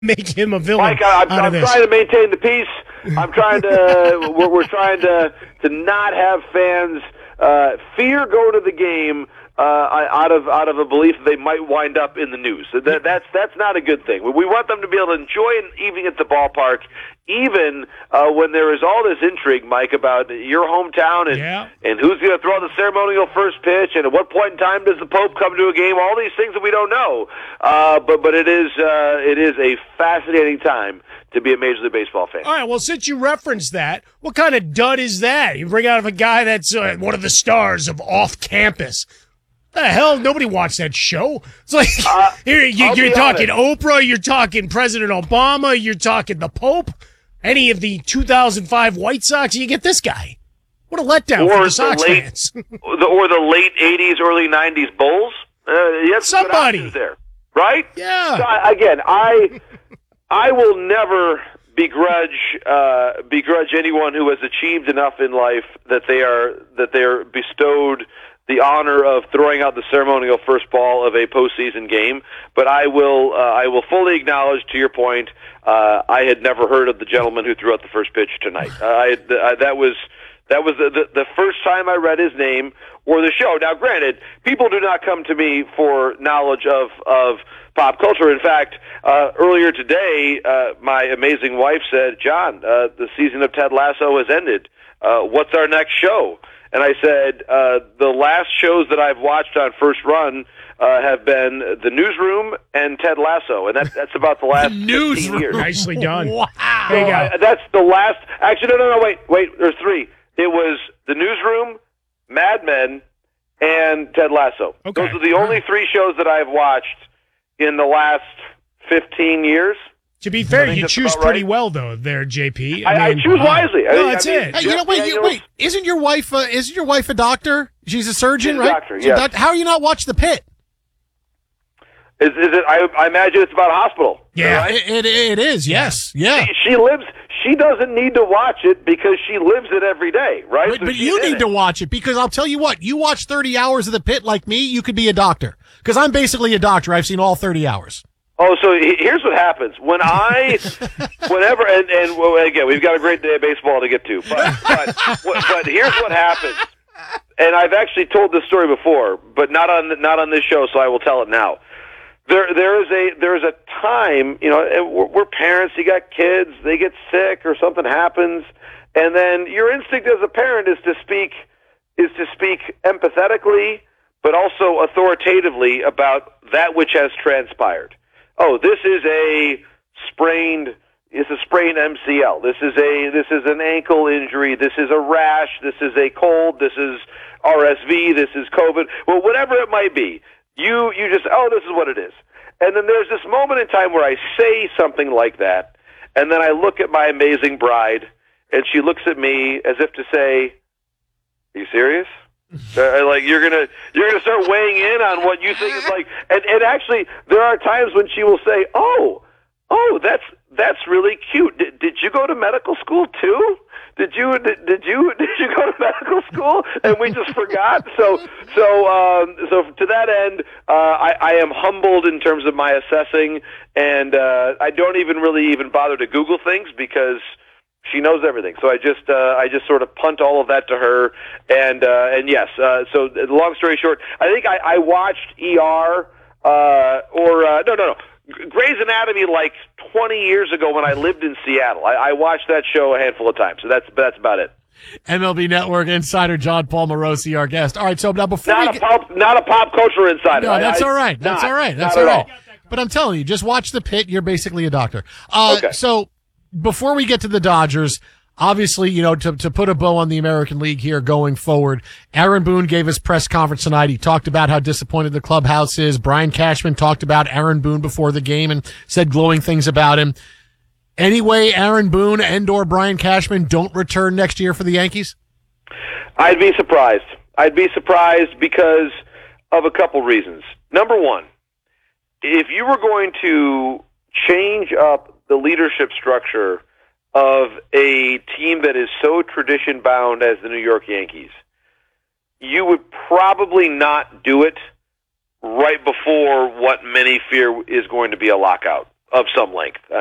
make him a villain. Mike, I'm trying to maintain the peace. I'm trying to. we're trying to not have fans fear going to the game out of a belief that they might wind up in the news. That's not a good thing. We want them to be able to enjoy an evening at the ballpark, even when there is all this intrigue, Mike, about your hometown and who's going to throw the ceremonial first pitch, and at what point in time does the Pope come to a game? All these things that we don't know. But it is a fascinating time to be a Major League Baseball fan. All right, well, since you referenced that, what kind of dud is that? You bring out a guy that's one of the stars of Off Campus. The hell? Nobody watched that show. It's like you're talking Oprah, you're talking President Obama, you're talking the Pope, any of the 2005 White Sox. You get this guy. What a letdown for the Sox fans. Or the late 80s, early 90s Bulls. You have somebody there, right? Yeah. So, again, I will never begrudge anyone who has achieved enough in life that they are bestowed the honor of throwing out the ceremonial first ball of a postseason game. But I will fully acknowledge, to your point, I had never heard of the gentleman who threw out the first pitch tonight. That was the first time I read his name or the show. Now, granted, people do not come to me for knowledge of pop culture. In fact, earlier today, my amazing wife said, "John, the season of Ted Lasso has ended. What's our next show?" And I said, the last shows that I've watched on First Run have been The Newsroom and Ted Lasso, and that's about the last 15 years. Nicely done. Wow. That's the last. Actually, no. Wait. There's three. It was The Newsroom, Mad Men, and Ted Lasso. Okay. Those are the only three shows that I've watched in the last 15 years. To be fair, you choose pretty well, though, there, JP. I choose wisely. That's it. Hey, wait. Isn't your wife a doctor? She's a surgeon, She's right? A doctor, yes. How are you not watch The Pit? Is it? I imagine it's about a hospital. Yeah, right? It is. Yes, yeah. She lives. She doesn't need to watch it because she lives it every day, right? But you need to watch it because I'll tell you what. You watch 30 hours of The Pit like me, you could be a doctor. Because I'm basically a doctor. I've seen all 30 hours. Oh, so here's what happens. Whenever, and well, again, we've got a great day of baseball to get to, but here's what happens. And I've actually told this story before, but not on this show, so I will tell it now. There is a time, we're parents, you got kids, they get sick or something happens, and then your instinct as a parent is to speak empathetically, but also authoritatively about that which has transpired. Oh, this is a sprained MCL. This is an ankle injury. This is a rash. This is a cold. This is RSV. This is COVID. Well, whatever it might be, you just, this is what it is. And then there's this moment in time where I say something like that, and then I look at my amazing bride, and she looks at me as if to say, "Are you serious?" Like you're gonna start weighing in on what you think is like, and actually there are times when she will say, "Oh, that's really cute. Did you go to medical school too? Did you go to medical school?" And we just forgot. So to that end, I am humbled in terms of my assessing, and I don't even bother to Google things because she knows everything. So I just sort of punt all of that to her. And yes. So long story short, I think I watched ER no. Grey's Anatomy like 20 years ago when I lived in Seattle. I watched that show a handful of times. So that's about it. MLB Network insider John Paul Morosi, our guest. All right, so now before not a pop culture insider. No, that's all right. That's all right. That's all right. But I'm telling you, just watch The Pit. You're basically a doctor. Okay. So before we get to the Dodgers, obviously, to put a bow on the American League here going forward, Aaron Boone gave his press conference tonight. He talked about how disappointed the clubhouse is. Brian Cashman talked about Aaron Boone before the game and said glowing things about him. Anyway, Aaron Boone and/or Brian Cashman don't return next year for the Yankees? I'd be surprised. Because of a couple reasons. Number one, if you were going to change up the leadership structure of a team that is so tradition-bound as the New York Yankees, you would probably not do it right before what many fear is going to be a lockout. of some length.